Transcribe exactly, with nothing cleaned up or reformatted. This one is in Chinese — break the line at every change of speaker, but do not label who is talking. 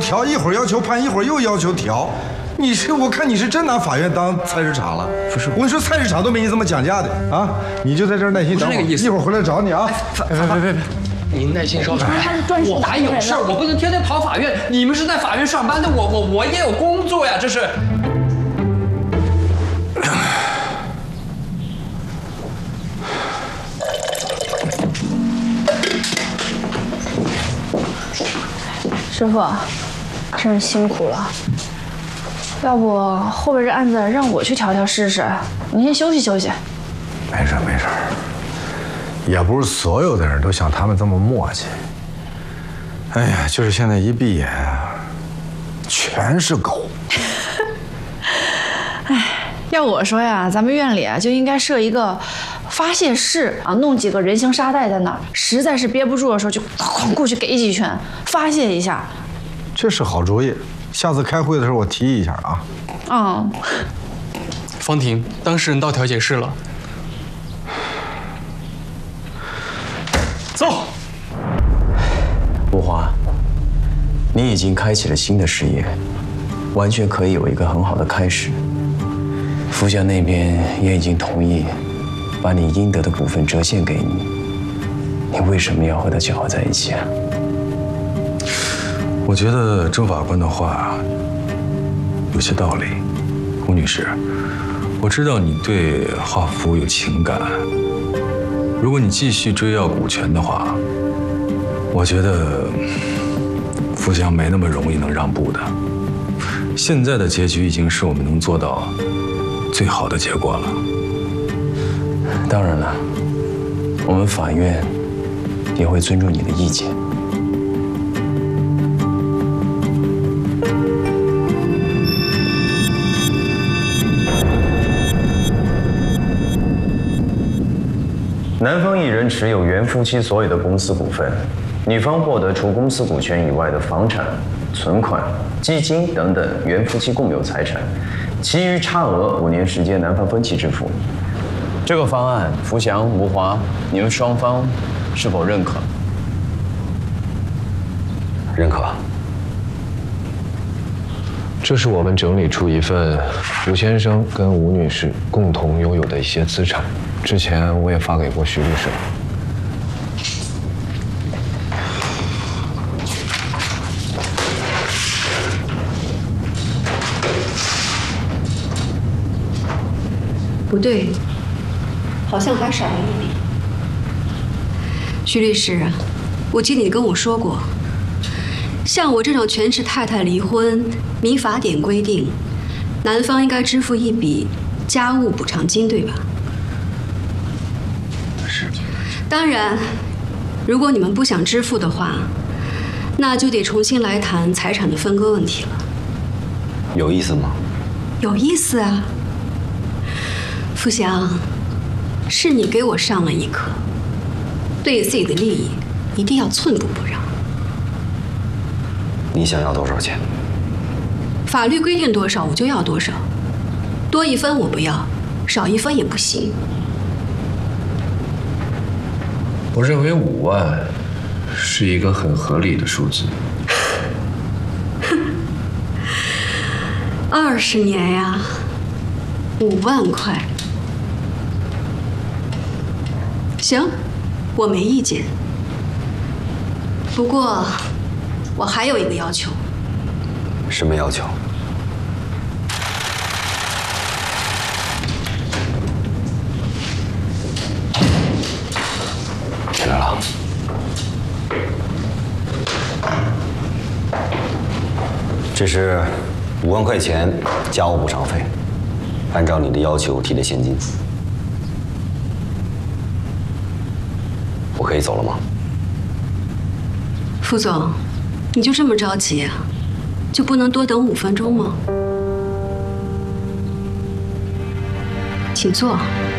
调，一会儿要求判，一会儿又要求调。你是我看你是真拿法院当菜市场了。不是，我跟你说，菜市场都没你这么讲价的啊！你就在这儿耐心等我，一会儿回来找你啊。
别别别别！您耐心稍等。我还有事儿，我不能天天跑法院。你们是在法院上班的，我我我也有工作呀，这是。
师傅，真是辛苦了。要不后边这案子让我去调调试试，您先休息休息。
没事没事，也不是所有的人都像他们这么磨叽。哎呀，就是现在一闭眼，全是狗。
哎，要我说呀，咱们院里啊就应该设一个发泄室啊，弄几个人形沙袋在那儿，实在是憋不住的时候就哐过去给几拳，发泄一下。
这是好主意，下次开会的时候我提议一下啊。
嗯。
方婷，当事人到调解室了。走。
吴华，你已经开启了新的事业，完全可以有一个很好的开始。福祥那边也已经同意把你应得的股份折现给你，你为什么要和他搅和在一起啊？
我觉得郑法官的话有些道理。吴女士，我知道你对华福有情感，如果你继续追要股权的话，我觉得福祥没那么容易能让步的。现在的结局已经是我们能做到最好的结果了。
当然了，我们法院也会尊重你的意见。男方一人持有原夫妻所有的公司股份，女方获得除公司股权以外的房产、存款、基金等等原夫妻共有财产，其余差额五年时间男方分期支付。这个方案，福祥、吴华，你们双方是否认可？
认可。
这是我们整理出一份吴先生跟吴女士共同拥有的一些资产，之前我也发给过徐律师。
不对，好像还少了一笔。徐律师，我记得你跟我说过，像我这种全职太太离婚，民法典规定，男方应该支付一笔家务补偿金，对吧？
是。
当然，如果你们不想支付的话，那就得重新来谈财产的分割问题了。
有意思吗？
有意思啊。福祥，是你给我上了一课，对自己的利益一定要寸步不让。
你想要多少钱？
法律规定多少我就要多少，多一分我不要，少一分也不行。
我认为五万是一个很合理的数字。
二十年呀，五万块。行，我没意见。不过，我还有一个要求。
什么要求？起来了。这是五万块钱家务补偿费，按照你的要求提的现金。我可以走了吗？
副总，你就这么着急啊？就不能多等五分钟吗？请坐。